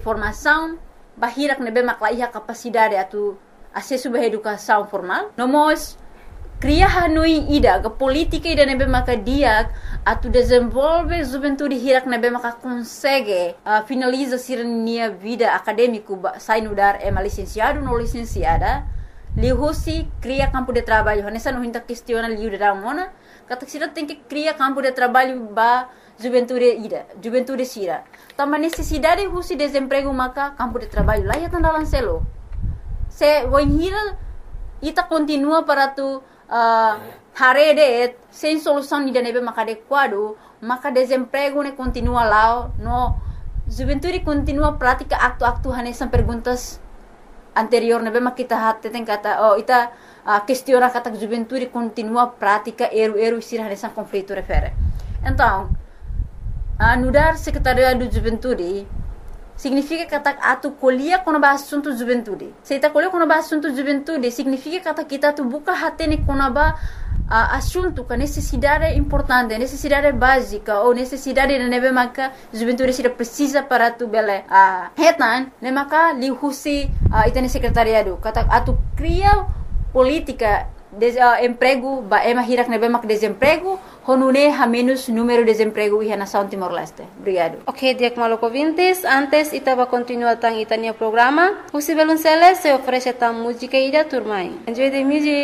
formação, bahirak nebe maklaiha capacidade atu acesso à educação formal. Nós cria hanui ida que política ida nebe maka dia atu desenvolve juventude hirak nebe maka consegue finaliza sirnia vida acadêmico sai no dar licenciado no licenciada lihusi cria campo de trabalho nessa não hinta questiona liu da mona kata sira tem que cria campo de trabalho ba juventude sira também necessidade husi desemprego maka campo de trabalho lá ya tanda lancelo se voinhira ita continua para tu harede sem solução de nebe maka adequado maka desemprego ne continua lá no juventude continua prática acto hanesan perguntas anterior nebe maka kita hatte tem kata ita questiona kata juventude continua prática eru sir hanesan conflito refere então anudar secretariado de juventude significa que atu colhia quando ba assunto juventude. Se ita colhia quando ba assunto juventude, significa que kita tu buka hatene quando ba assunto que necessidade importante, necessidade básica ou necessidade de nebe maka juventude se precisa para tu bele. Hetan, ne maka lihusi itane secretariado. Kata atu cria política emprego ba hirak nebe mak desemprego honune ha menos número de desemprego e nação Timor-Leste. Obrigado. Ok, Diak Maloko Vintes, antes itaba continua tang itania programa. Husi Belunceles se oferece tang música ida turmai. Enjoy the music.